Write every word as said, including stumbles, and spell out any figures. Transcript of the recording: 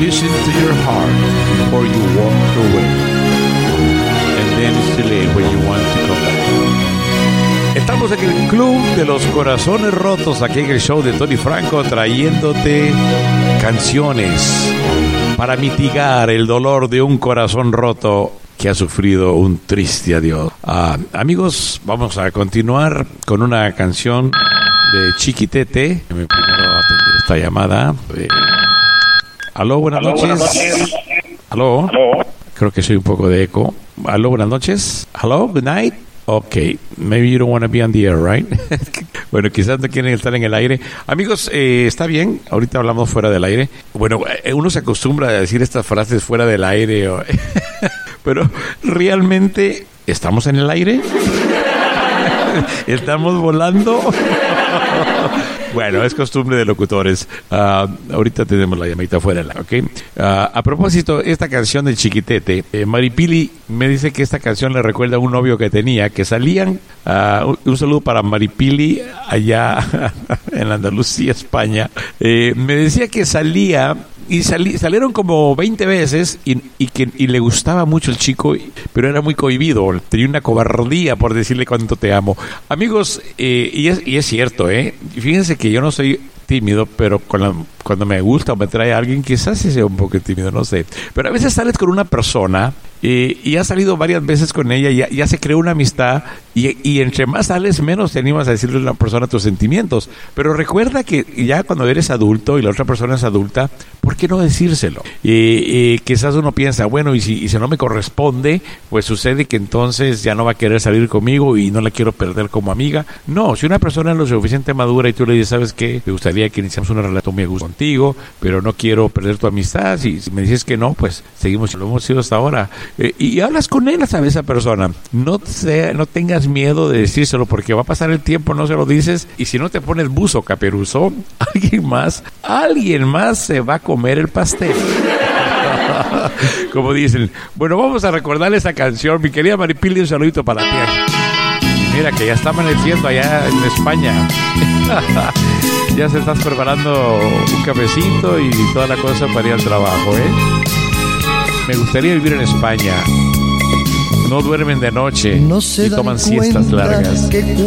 listen to your heart before you walk away. And then it's too late when you want to come back. Estamos en el Club de los Corazones Rotos, aquí en el show de Tony Franco, trayéndote canciones para mitigar el dolor de un corazón roto que ha sufrido un triste adiós. Uh, amigos, vamos a continuar con una canción de Chiquitete. Primero atender esta llamada. Eh, aló, buenas Aló, noches. buenas noches. Aló. Aló. Creo que soy un poco de eco. Aló, buenas noches. Hello, good night. Okay, maybe you don't want to be on the air, right? Bueno, quizás no quieren estar en el aire. Amigos, eh, está bien, ahorita hablamos fuera del aire. Bueno, eh, uno se acostumbra a decir estas frases fuera del aire, o pero realmente, ¿estamos en el aire? ¿Estamos volando? Bueno, es costumbre de locutores. Uh, ahorita tenemos la llamadita fuera, ¿ok? Uh, a propósito, esta canción de Chiquitete, eh, Maripili me dice que esta canción le recuerda a un novio que tenía, que salían, uh, un, un saludo para Maripili allá en Andalucía, España. Eh, me decía que salía... Y sali, salieron como veinte veces y, y que y le gustaba mucho el chico, pero era muy cohibido, tenía una cobardía por decirle cuánto te amo. Amigos, eh, y, es, y es cierto, ¿eh? Fíjense que yo no soy tímido, pero con la, cuando me gusta o me trae a alguien, quizás sí sea un poco tímido, no sé. Pero a veces sales con una persona eh, y has salido varias veces con ella y ya, ya se creó una amistad y, y entre más sales, menos te animas a decirle a una persona tus sentimientos. Pero recuerda que ya cuando eres adulto y la otra persona es adulta, ¿por qué no decírselo? Eh, eh, quizás uno piensa, bueno, y si, y si no me corresponde, pues sucede que entonces ya no va a querer salir conmigo y no la quiero perder como amiga. No, si una persona es lo suficiente madura y tú le dices, ¿sabes qué? Me gustaría que iniciamos una relación muy a gusto contigo, pero no quiero perder tu amistad. Si, si me dices que no, pues seguimos, lo hemos sido hasta ahora. Eh, y hablas con él, ¿sabes? Esa persona. No, te, no tengas miedo de decírselo, porque va a pasar el tiempo, no se lo dices, y si no te pones buzo, caperuzo, alguien más, alguien más se va a comer el pastel. Como dicen. Bueno, vamos a recordarle esa canción. Mi querida Maripili, un saludito para ti. Y mira que ya está amaneciendo allá en España. Ya se estás preparando un cafecito y toda la cosa para ir al trabajo, ¿eh? Me gustaría vivir en España. No duermen de noche no se y toman siestas largas.